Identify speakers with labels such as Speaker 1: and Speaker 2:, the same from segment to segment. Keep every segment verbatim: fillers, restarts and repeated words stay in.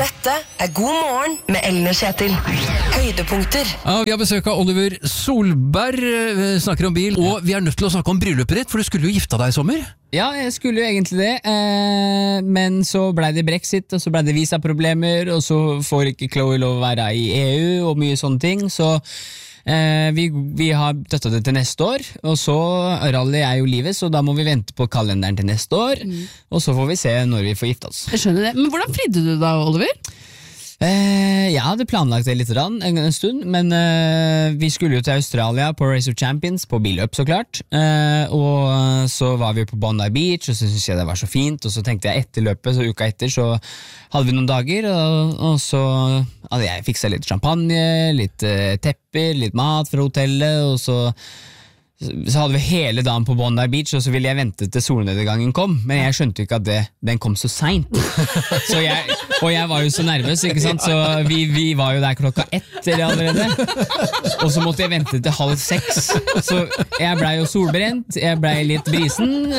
Speaker 1: Dette er God morgen med Ellen og Kjetil. Høydepunkter.
Speaker 2: Ja, vi har besøk av Oliver Solberg, vi snakker om bil, og vi er nødt til å snakke om bryllupet ditt, for du skulle jo gifte deg i sommer.
Speaker 3: Ja, jeg skulle jo egentlig det, eh, men så ble det Brexit, og så ble det visaproblemer, og så får ikke Chloe lov å være i E U, og mye sånne ting, så eh, vi, vi har døttet det til neste år, og så rally er jo livet, så da må vi vente på kalenderen til neste år, mm. og så får vi se når vi får gifte oss.
Speaker 4: Jeg skjønner det, men hvordan fridde du da, Oliver?
Speaker 3: Eh, jeg hadde planlagt det litt rann, en, en stund, men eh, vi skulle jo til Australia på Race of Champions, på billøp så klart, eh, og så var vi på Bondi Beach, og så syntes jeg det var så fint, og så tenkte jeg etter løpet, så uka etter, så hadde vi noen dager, og, og så hadde jeg fikset litt champagne, litt eh, tepper, litt mat fra hotellet, og så så hadde vi hele dagen på Bondi Beach, og så ville jeg vente til solnedgangen kom, men jeg skjønte ikke at det, den kom så sent. Så jeg, og jeg var jo så nervøs, ikke sant? Så vi, vi var jo der klokka ett allerede, og så måtte jeg vente til halv seks. Så jeg ble jo solbrent, jeg ble litt brisen,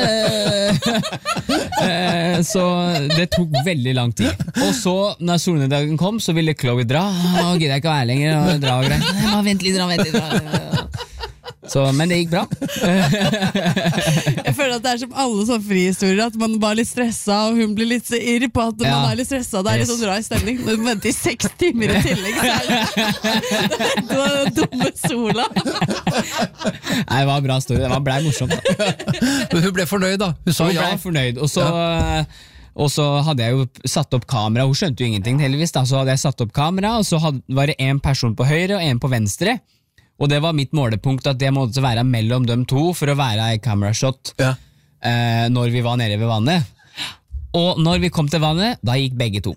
Speaker 3: så det tok veldig lang tid. Og så, når solnedgangen kom, så ville Chloe dra, og gidder jeg ikke være lenger, og dra og greier. Nei, bare vent litt, dra, vent litt, dra. Så, men det gikk bra.
Speaker 4: Jeg føler at det er som alle sånne frihistorier, at man bare er litt stresset, og hun blir litt så irr på at ja. Man er litt stresset, og det er litt sånn rar stemning. Når du venter i seks timer i tillegg, så er det det var den dumme sola.
Speaker 3: Nei, det var en bra story, det var ble morsomt da.
Speaker 2: Men hun ble fornøyd da, hun sa
Speaker 3: hun
Speaker 2: ja.
Speaker 3: Hun ble fornøyd, og så... Ja. Og så hadde jeg jo satt opp kamera, hun skjønte jo ingenting heldigvis da, så hadde jeg satt opp kamera, og så hadde, var det en person på høyre og en på venstre, og det var mitt målepunkt at jeg måtte være mellom dem to for å være i camerashot ja. eh, når vi var nede ved vannet. Og når vi kom til vannet, da gikk begge to.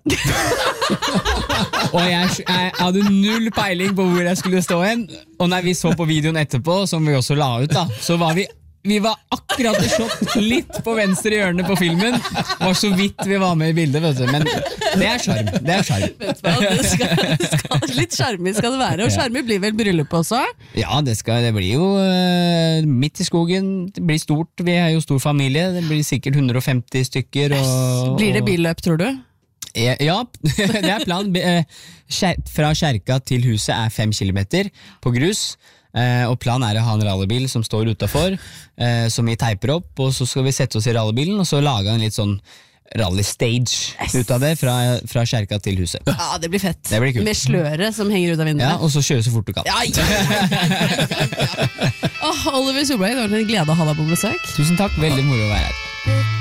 Speaker 3: Og jeg, jeg hadde null peiling på hvor jeg skulle stå hen, og når vi så på videoen etterpå, som vi også la ut da, så var vi Vi var akkurat i shot litt på venstre hjørne på filmen. Var så vidt vi var med i bildet, vet du. Men det er skjerm, det er skjerm.
Speaker 4: Vet du hva, det skal, det skal, litt skjermig skal det være. Og skjermig blir vel bryllup også?
Speaker 3: Ja, det, skal, det blir jo uh, midt i skogen. Det blir stort, vi er jo stor familie. Det blir sikkert hundre og femti stykker. Og,
Speaker 4: blir det billøp, tror du?
Speaker 3: Ja, det er planen. Fra kjerka til huset er fem kilometer på grus. Uh, og planen er å ha en rallybil som står utenfor, uh, som vi teiper opp, og så skal vi sette oss i rallybilen, og så lage en litt sånn rally-stage yes. ut av det, fra, fra kjerka til huset.
Speaker 4: Ja, det blir fett.
Speaker 3: Det blir kult.
Speaker 4: Med sløre som henger ut av vinduet.
Speaker 3: Ja, og så kjøre så fort du kan.
Speaker 4: Ja, ja, ja, ja. Oh, Oliver Solberg, det var en glede å ha deg på besøk.
Speaker 3: Tusen takk, veldig moro å være her.